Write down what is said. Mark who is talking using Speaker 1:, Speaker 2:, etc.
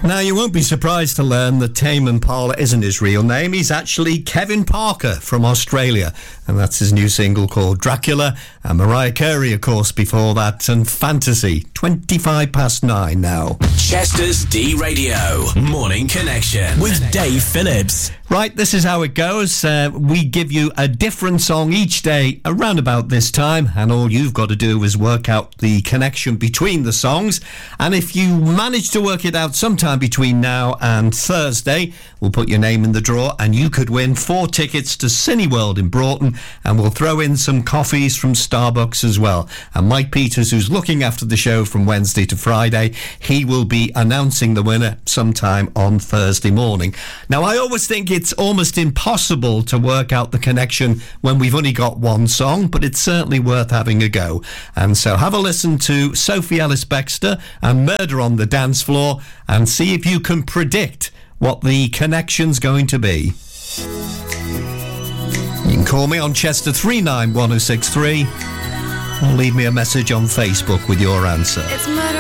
Speaker 1: Now, you won't be surprised to learn that Tame Impala isn't his real name. He's actually Kevin Parker from Australia, and that's his new single called Dracula. And Mariah Carey, of course, before that, and Fantasy. 9:25 now.
Speaker 2: Chester's D Radio Morning Connection with Dave Phillips.
Speaker 1: Right, this is how it goes. We give you a different song each day around about this time, and all you've got to do is work out the connection between the songs. And if you manage to work it out sometime between now and Thursday, we'll put your name in the draw, and you could win 4 tickets to Cineworld in Broughton, and we'll throw in some coffees from Starbucks as well. And Mike Peters, who's looking after the show from Wednesday to Friday, he will be announcing the winner sometime on Thursday morning. Now, I always think it's almost impossible to work out the connection when we've only got one song, but it's certainly worth having a go. And so have a listen to Sophie Ellis-Bextor and Murder on the Dance Floor and see if you can predict what the connection's going to be. You can call me on Chester 391063 or leave me a message on Facebook with your answer.
Speaker 3: It's murder